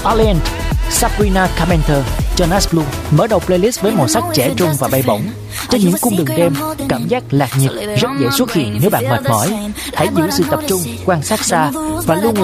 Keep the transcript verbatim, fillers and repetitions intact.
Orleans, Sabrina Carpenter, Jonas Blue mở đầu playlist với màu sắc trẻ trung và bay bổng. Trên những cung đường đêm, cảm giác lạc nhịp rất dễ xuất hiện nếu bạn mệt mỏi. Hãy giữ sự tập trung, quan sát xa và luôn là